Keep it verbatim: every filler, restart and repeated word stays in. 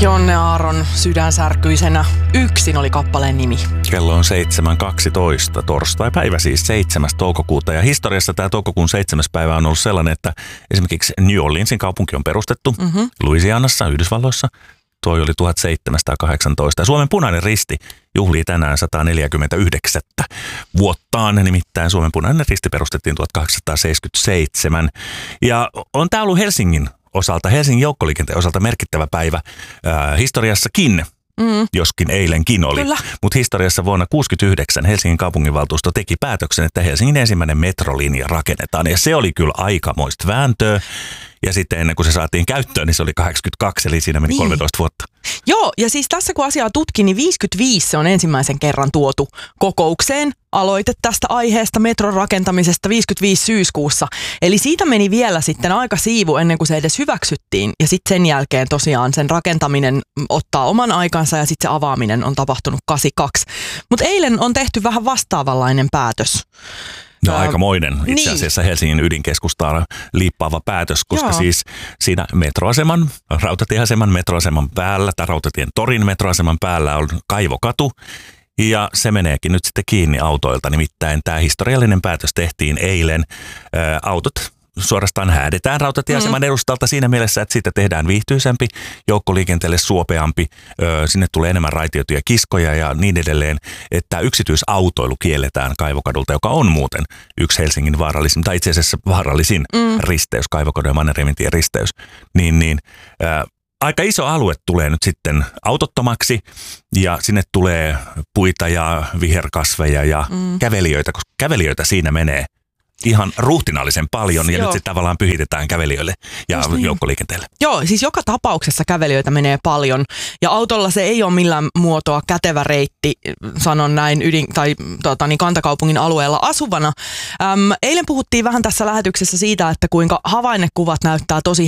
Jonne Aaron Sydänsärkyisenä yksin oli kappaleen nimi. Kello on seitsemän kaksitoista, torstai-päivä siis seitsemäs toukokuuta. Ja historiassa tämä toukokuun seitsemäs päivä on ollut sellainen, että esimerkiksi New Orleansin kaupunki on perustettu mm-hmm. Louisianassa, Yhdysvalloissa. Toi oli tuhatseitsemänsataakahdeksantoista. Ja Suomen Punainen Risti juhlii tänään sata neljäkymmentäyhdeksän vuottaan. Nimittäin Suomen Punainen Risti perustettiin tuhatkahdeksansataaseitsemänkymmentäseitsemän. Ja on tämä ollut Helsingin osalta, Helsingin joukkoliikenteen osalta merkittävä päivä äh, historiassakin. Mm. Joskin eilenkin oli. Mutta historiassa vuonna tuhatyhdeksänsataakuusikymmentäyhdeksän Helsingin kaupunginvaltuusto teki päätöksen, että Helsingin ensimmäinen metrolinja rakennetaan. Ja se oli kyllä aikamoista vääntöä. Ja sitten ennen kuin se saatiin käyttöön, niin se oli kahdeksankymmentäkaksi, eli siinä meni niin. kolmetoista vuotta. Joo, ja siis tässä kun asiaa tutkin, niin viisikymmentäviisi se on ensimmäisen kerran tuotu kokoukseen. Aloite tästä aiheesta metron rakentamisesta viisikymmentäviisi syyskuussa. Eli siitä meni vielä sitten aika siivu ennen kuin se edes hyväksyttiin. Ja sitten sen jälkeen tosiaan sen rakentaminen ottaa oman aikansa ja sitten se avaaminen on tapahtunut kahdeksankymmentäkaksi. Mutta eilen on tehty vähän vastaavanlainen päätös. No aikamoinen itse asiassa niin. Helsingin ydinkeskustaa liippaava päätös, koska Joo. siis siinä metroaseman, rautatieaseman metroaseman päällä tai rautatien torin metroaseman päällä on kaivokatu. Ja se meneekin nyt sitten kiinni autoilta, nimittäin tämä historiallinen päätös tehtiin eilen. Ä, autot suorastaan häädetään rautatieaseman mm. edustalta siinä mielessä, että siitä tehdään viihtyisempi, joukkoliikenteelle suopeampi, ö, sinne tulee enemmän raitioituja kiskoja ja niin edelleen, että yksityisautoilu kielletään Kaivokadulta, joka on muuten yksi Helsingin vaarallisin, tai itse asiassa vaarallisin mm. risteys, Kaivokadun ja Mannerheimintien risteys, niin, niin ö, aika iso alue tulee nyt sitten autottomaksi ja sinne tulee puita ja viherkasveja ja mm. kävelijöitä, koska kävelijöitä siinä menee ihan ruhtinaallisen paljon ja Joo. nyt sitten tavallaan pyhitetään kävelijöille ja niin. joukkoliikenteelle. Joo, siis joka tapauksessa kävelijöitä menee paljon ja autolla se ei ole millään muotoa kätevä reitti, sanon näin ydin, tai tota, niin kantakaupungin alueella asuvana. Äm, eilen puhuttiin vähän tässä lähetyksessä siitä, että kuinka havainnekuvat näyttää tosi